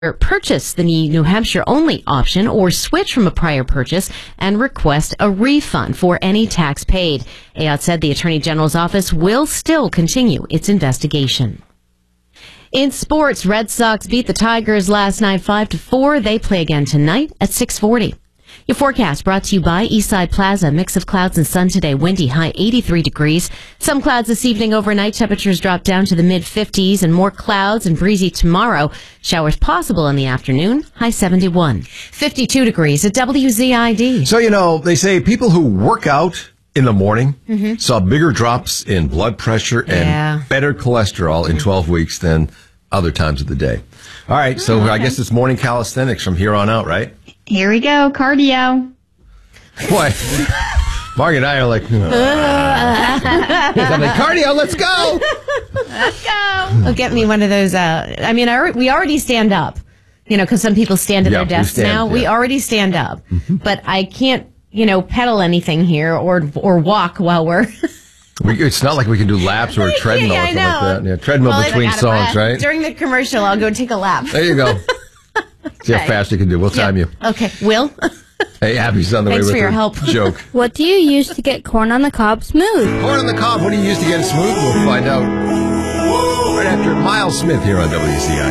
purchase the New Hampshire only option or switch from a prior purchase and request a refund for any tax paid. Ayotte said the Attorney General's office will still continue its investigation. In sports, Red Sox beat the Tigers last night 5-4. They play again tonight at 6:40. Your forecast brought to you by Eastside Plaza. Mix of clouds and sun today. Windy, high 83 degrees. Some clouds this evening. Overnight temperatures drop down to the mid-50s and more clouds and breezy tomorrow. Showers possible in the afternoon. High 71. 52 degrees at WZID. So, they say people who work out in the morning saw bigger drops in blood pressure and better cholesterol in 12 weeks than other times of the day. All right, so I guess it's morning calisthenics from here on out, right? Here we go, cardio. Boy, Mark and I are like, I'm like, cardio, let's go. Let's go. Oh, get me one of those. We already stand up, because some people stand at their desks now. Yeah. We already stand up, but I can't, pedal anything here or walk while we're. It's not like we can do laps or a treadmill or something like that. Yeah, treadmill between songs, right? During the commercial, I'll go take a lap. There you go. See how fast you can do. We'll time you. Okay. Will? Hey, Abby's on the way with her help. joke. What do you use to get corn on the cob smooth? Corn on the cob. What do you use to get it smooth? We'll find out right after Miles Smith here on WCI.